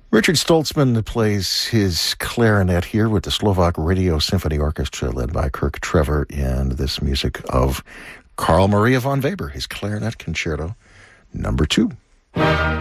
Richard Stoltzman plays his clarinet here with the Slovak Radio Symphony Orchestra led by Kirk Trevor in this music of Carl Maria von Weber, his Clarinet Concerto No. 2.